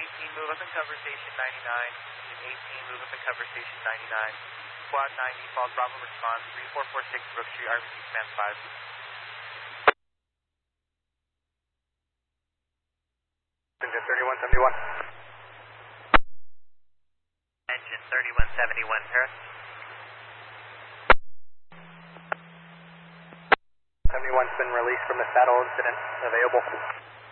18, move up and cover station 99. Engine 18, move up and cover station 99. Squad 90, Falls Bravo response, 3446 Brook Street, RBC command 5. Engine 3171. Engine 3171, Paris. 71's been released from the saddle incident, available.